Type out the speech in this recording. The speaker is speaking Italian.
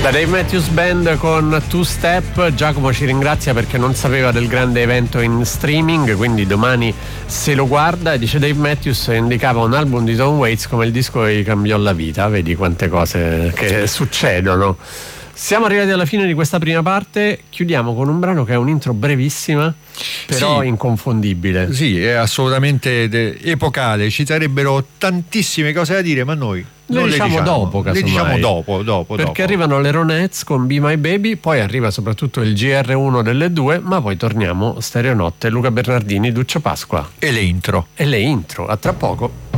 Da Dave Matthews Band con Two Step. Giacomo ci ringrazia perché non sapeva del grande evento in streaming, quindi domani se lo guarda. E dice Dave Matthews indicava un album di Tom Waits come il disco che gli cambiò la vita. Vedi quante cose che succedono. Siamo arrivati alla fine di questa prima parte, chiudiamo con un brano che è un intro brevissima, però sì, inconfondibile. Sì, è assolutamente epocale, ci sarebbero tantissime cose da dire, ma noi le diciamo dopo, le diciamo dopo. Perché arrivano le Ronettes con Be My Baby, poi arriva soprattutto il GR1 delle 2, ma poi torniamo Stereonotte, Luca Bernardini, Duccio Pasqua e le intro. A tra poco.